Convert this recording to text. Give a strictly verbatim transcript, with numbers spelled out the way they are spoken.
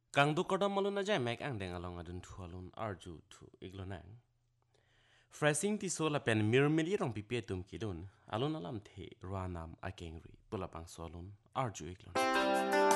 Kang du kodam malun na jay mek ang deng along adun thu alun arju thu iglo nang. Freshing ti so la pen mir mili rong pipe tum kidun alun alam the ruanam akengri pulapang solun arju iglo.